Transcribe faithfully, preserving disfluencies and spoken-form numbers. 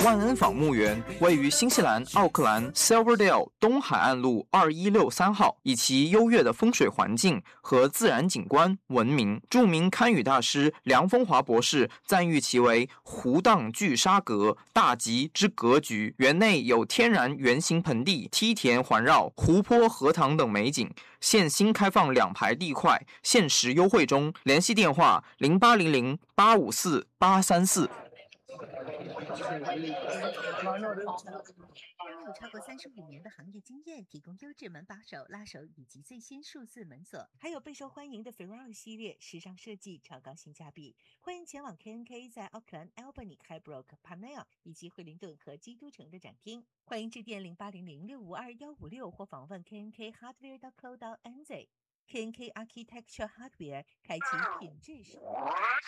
万恩坊墓园位于新西兰奥克兰 Silverdale 东海岸路二一六三号，以其优越的风水环境和自然景观闻名。著名堪舆大师梁风华博士赞誉其为湖荡聚沙阁，大吉之格局。园内有天然圆形盆地、梯田环绕、湖泊、荷塘等美景。现新开放两排地块，限时优惠中。联系电话：零八零零八五四八三四。 有超过三十五年的行业经验，提供优质门把手、拉手以及最新数字门锁，还有备受欢迎的 Ferrari 系列，时尚设计，超高性价比。欢迎前往 K N K 在奥克兰 Albany、Highbrook、Panel 以及惠灵顿和基督城的展厅。欢迎致电零八零零六五二幺五六或访问 K N K Hardware dot co dot N Z。K N K Architecture Hardware 开启品质生活。